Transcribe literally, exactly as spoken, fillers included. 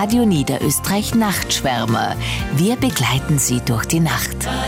Radio Niederösterreich Nachtschwärmer. Wir begleiten Sie durch die Nacht.